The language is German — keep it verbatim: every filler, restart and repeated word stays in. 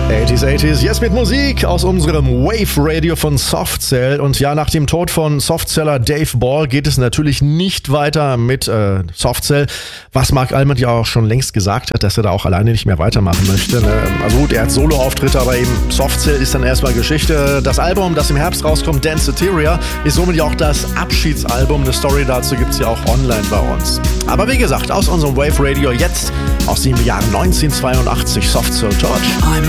achtziger, achtziger, jetzt mit Musik aus unserem Wave Radio von Softcell. Und ja, nach dem Tod von Softceller Dave Ball geht es natürlich nicht weiter mit äh, Softcell, was Mark Almond ja auch schon längst gesagt hat, dass er da auch alleine nicht mehr weitermachen möchte. Ne? Also gut, er hat Solo-Auftritte, aber eben Softcell ist dann erstmal Geschichte. Das Album, das im Herbst rauskommt, Danceteria, ist somit ja auch das Abschiedsalbum. Eine Story dazu gibt's ja auch online bei uns. Aber wie gesagt, aus unserem Wave Radio jetzt aus dem Jahr neunzehnhundertzweiundachtzig Softcell Torch. I'm